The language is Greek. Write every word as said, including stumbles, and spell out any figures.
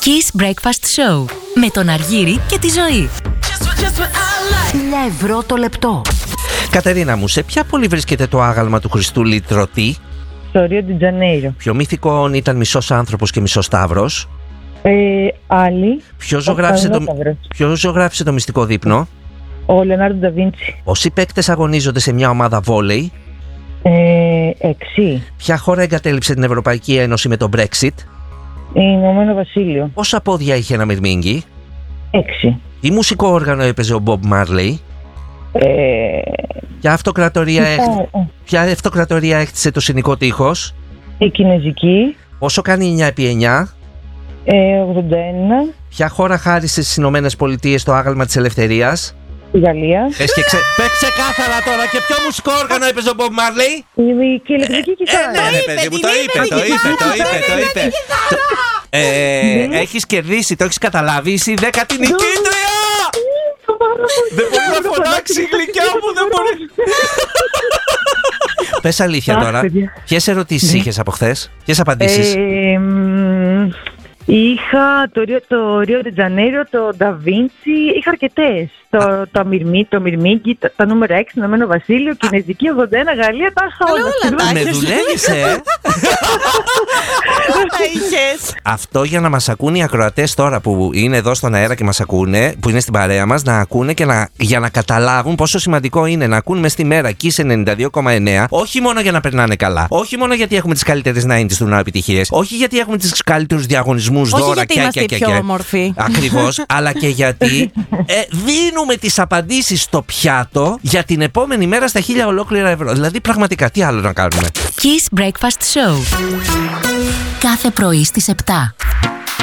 Kiss Breakfast Show με τον Αργύρη και τη Ζωή. Χίλια ευρώ το λεπτό. Κατερίνα μου, σε ποια πόλη βρίσκεται το άγαλμα του Χριστού Λυτρωτή? Στο Ρίο ντι Τζανέιρο. Ποιο μύθικο ήταν μισός άνθρωπος και μισός ταύρος? Ε, άλλη. Ποιο ζωγράφισε το, ποιο ζωγράφισε το μυστικό δείπνο? Ο Λεωνάρντο Νταβίντσι. Πόσοι παίκτες αγωνίζονται σε μια ομάδα βόλεϊ? Ε, έξι. Ποια χώρα εγκατέλειψε την Ευρωπαϊκή Ένωση με το Brexit? Ηνωμένο Βασίλειο. Πόσα πόδια είχε ένα μυρμήγκι? Έξι. Τι μουσικό όργανο έπαιζε ο Μπομπ Μάρλεϊ? Ε, Ποια αυτοκρατορία, έχ... ε. Ποια αυτοκρατορία έκτισε το Συνικό Τείχος? Η Κινέζικη. Πόσο κάνει εννιά επί εννιά? Ε, ογδόντα ένα. Ποια χώρα χάρισε στις Ηνωμένες Πολιτείες το άγαλμα της ελευθερίας? Η Γαλλία. Πες και ξε... Πες ξεκάθαρα τώρα, και ποιο μουσικό όργανο έπαιζε ο Μπομπ Μάρλεϊ? Η και ηλεκτρική κιθάρα. Ε, ναι, παιδί μου, το είπε, το είπε, το είπε, το είπε. Έχεις κερδίσει, το έχεις καταλάβει, είσαι η δέκατη νικήτρια! Δεν μπορεί να φωνάξει η γλυκιά μου, δεν μπορεί. Πες αλήθεια τώρα, ποιες ερωτήσεις είχες από χθες, ποιες απαντήσεις? Είχα το, το Ρίο ντι Τζανέιρο, το Νταβίντσι, είχα αρκετές. Το, το, μυρμί, το Μυρμήγκι, τα, τα νούμερα έξι, Ηνωμένο Βασίλειο, Κινέζικη, ογδόντα ένα, Γαλλία, τα είχα όλα. Με δουλεύεις, ε! Αυτό για να μας ακούνε οι ακροατές τώρα που είναι εδώ στον αέρα και μας ακούνε, που είναι στην παρέα μας, να ακούνε και να, για να καταλάβουν πόσο σημαντικό είναι να ακούνε μες στη μέρα Kiss ενενήντα δύο κόμμα εννέα, όχι μόνο για να περνάνε καλά, όχι μόνο γιατί έχουμε τις καλύτερες ενενήντα του επιτυχίες, όχι γιατί έχουμε τις καλύτερους διαγωνισμούς, όχι δώρα γιατί και είμαστε και, πιο και, όμορφοι. Ακριβώς, αλλά και γιατί ε, δίνουμε τις απαντήσεις στο πιάτο για την επόμενη μέρα στα χίλια ολόκληρα ευρώ. Δηλαδή πραγματικά τι άλλο να κάνουμε? Kiss Breakfast Show κάθε πρωί στις επτά.